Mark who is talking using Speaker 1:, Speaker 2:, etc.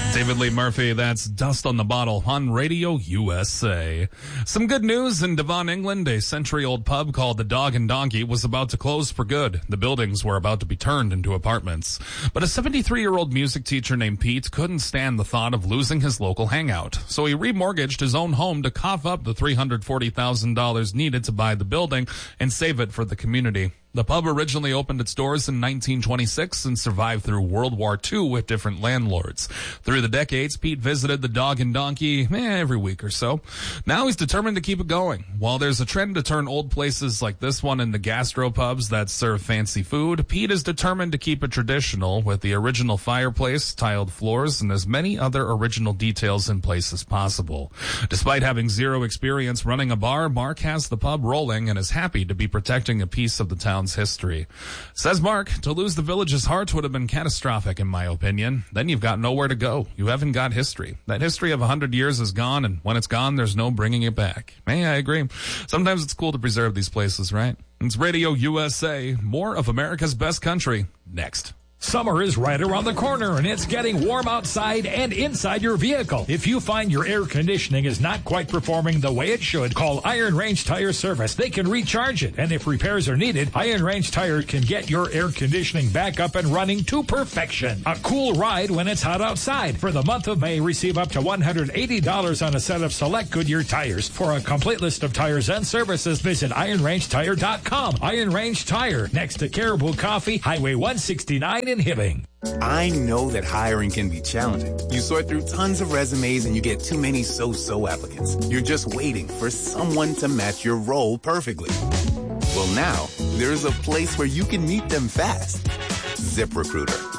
Speaker 1: David Lee Murphy, that's Dust on the Bottle on Radio USA. Some good news in Devon, England. A century-old pub called the Dog and Donkey was about to close for good. The buildings were about to be turned into apartments. But a 73-year-old music teacher named Pete couldn't stand the thought of losing his local hangout. So he remortgaged his own home to cough up the $340,000 needed to buy the building and save it for the community. The pub originally opened its doors in 1926 and survived through World War II with different landlords. Through the decades, Pete visited the Dog and Donkey every week or so. Now he's determined to keep it going. While there's a trend to turn old places like this one into gastropubs that serve fancy food, Pete is determined to keep it traditional with the original fireplace, tiled floors, and as many other original details in place as possible. Despite having zero experience running a bar, Mark has the pub rolling and is happy to be protecting a piece of the town's history. Says Mark, to lose the village's heart would have been catastrophic in my opinion. Then you've got nowhere to go. You haven't got history. That history of 100 years is gone, and when it's gone, there's no bringing it back. Hey, I agree. Sometimes it's cool to preserve these places, right? It's Radio USA, more of America's best country, next.
Speaker 2: Summer is right around the corner, and it's getting warm outside and inside your vehicle. If you find your air conditioning is not quite performing the way it should, call Iron Range Tire Service. They can recharge it, and if repairs are needed, Iron Range Tire can get your air conditioning back up and running to perfection. A cool ride when it's hot outside. For the month of May, receive up to $180 on a set of select Goodyear tires. For a complete list of tires and services, visit IronRangeTire.com. Iron Range Tire, next to Caribou Coffee, Highway 169 in Hibbing.
Speaker 3: I know that hiring can be challenging. You sort through tons of resumes and you get too many so-so applicants. You're just waiting for someone to match your role perfectly. Well, now, there's a place where you can meet them fast. ZipRecruiter.